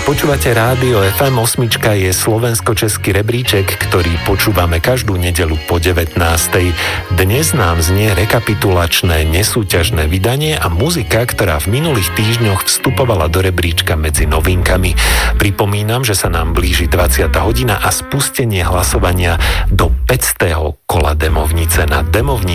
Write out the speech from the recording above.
Počúvate rádio FM 8, je slovensko-český rebríček, ktorý počúvame každú nedeľu po 19. Dnes nám znie rekapitulačné nesúťažné vydanie a muzika, ktorá v minulých týždňoch vstupovala do rebríčka medzi novinkami. Pripomínam, že sa nám blíži 20. hodina a spustenie hlasovania do 500. kola Demovnice. Na Demovnici